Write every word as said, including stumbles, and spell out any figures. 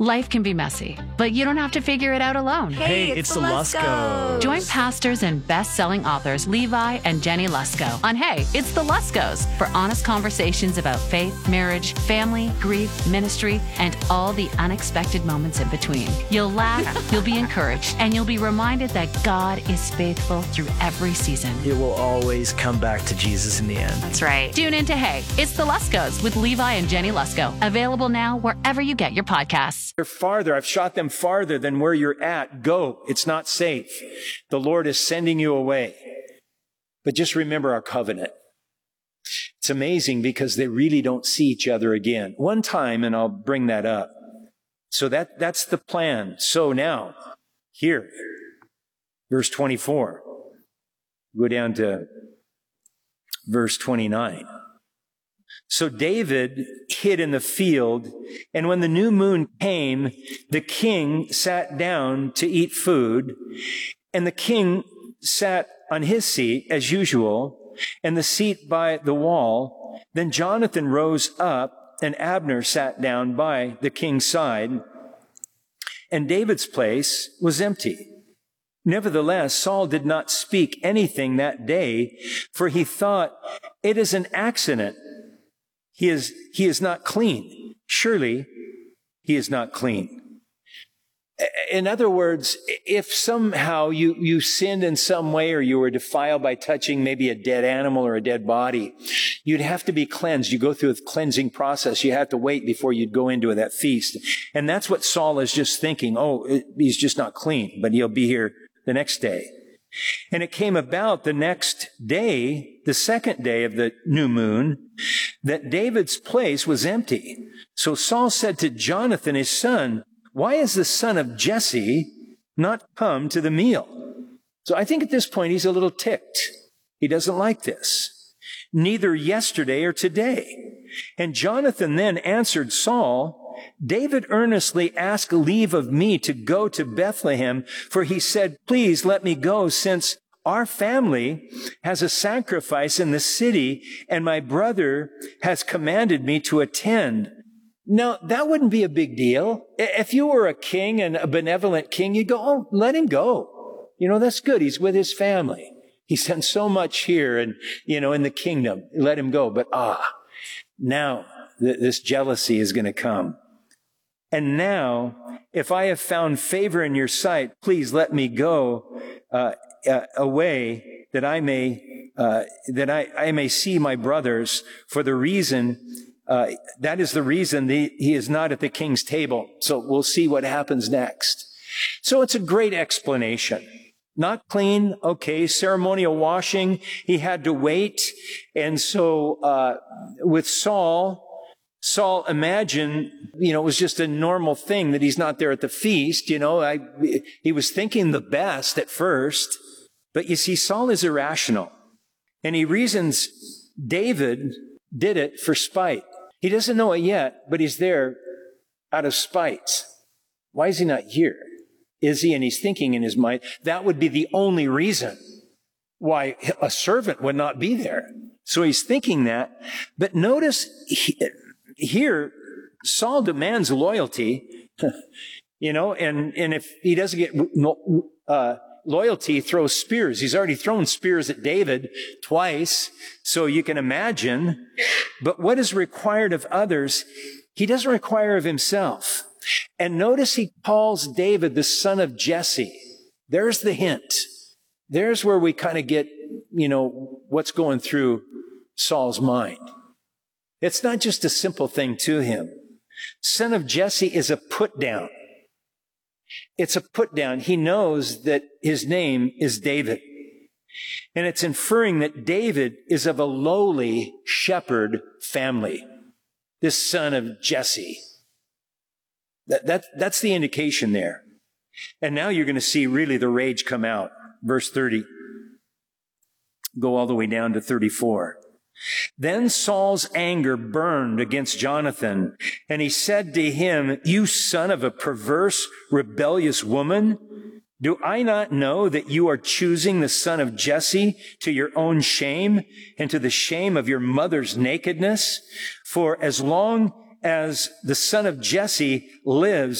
Life can be messy, but you don't have to figure it out alone. Hey, Hey, it's, it's the the Luskos. Join pastors and best-selling authors Levi and Jenny Lusko on Hey, It's the Luskos for honest conversations about faith, marriage, family, grief, ministry, and all the unexpected moments in between. You'll laugh, you'll be encouraged, and you'll be reminded that God is faithful through every season. It will always come back to Jesus in the end. That's right. Tune in to Hey, It's the Luskos with Levi and Jenny Lusko. Available now wherever you get your podcasts. They're farther. I've shot them farther than where you're at. Go. It's not safe. The Lord is sending you away. But just remember our covenant. It's amazing because they really don't see each other again. One time, and I'll bring that up. So that, that's the plan. So now, here, verse twenty-four. Go down to verse twenty-nine. So David hid in the field, and when the new moon came, the king sat down to eat food, and the king sat on his seat as usual, and the seat by the wall. Then Jonathan rose up, and Abner sat down by the king's side, and David's place was empty. Nevertheless, Saul did not speak anything that day, for he thought, it is an accident. He is, he is not clean. Surely he is not clean. In other words, if somehow you, you sinned in some way or you were defiled by touching maybe a dead animal or a dead body, you'd have to be cleansed. You go through a cleansing process. You have to wait before you'd go into that feast. And that's what Saul is just thinking. Oh, he's just not clean, but he'll be here the next day. And it came about the next day, the second day of the new moon, that David's place was empty. So Saul said to Jonathan, his son, why is the son of Jesse not come to the meal? So I think at this point he's a little ticked. He doesn't like this. Neither yesterday or today. And Jonathan then answered Saul, David earnestly asked leave of me to go to Bethlehem, for he said, please let me go, since our family has a sacrifice in the city, and my brother has commanded me to attend. Now, that wouldn't be a big deal. If you were a king and a benevolent king, you'd go, oh, let him go. You know, that's good. He's with his family. He's done so much here and, you know, in the kingdom. Let him go. But ah, now th- this jealousy is going to come. And now, if I have found favor in your sight, please let me go uh, uh, away, that I may uh, that I, I may see my brothers. For the reason uh, that is the reason the, he is not at the king's table. So we'll see what happens next. So it's a great explanation. Not clean, okay. Ceremonial washing, he had to wait, and so uh, with Saul. Saul imagined, you know, it was just a normal thing that he's not there at the feast. You know, I, he was thinking the best at first, but you see, Saul is irrational, and he reasons David did it for spite. He doesn't know it yet, but he's there out of spite. Why is he not here? Is he? And he's thinking in his mind, that would be the only reason why a servant would not be there. So he's thinking that, but notice he, here, Saul demands loyalty, you know, and, and if he doesn't get uh, loyalty, he throws spears. He's already thrown spears at David twice, so you can imagine. But what is required of others, he doesn't require of himself. And notice he calls David the son of Jesse. There's the hint. There's where we kind of get, you know, what's going through Saul's mind. It's not just a simple thing to him. Son of Jesse is a put down. It's a put down. He knows that his name is David. And it's inferring that David is of a lowly shepherd family. This son of Jesse. That, that, that's the indication there. And now you're going to see really the rage come out. Verse thirty. Go all the way down to thirty-four. Then Saul's anger burned against Jonathan, and he said to him, you son of a perverse, rebellious woman, do I not know that you are choosing the son of Jesse to your own shame and to the shame of your mother's nakedness? For as long as the son of Jesse lives,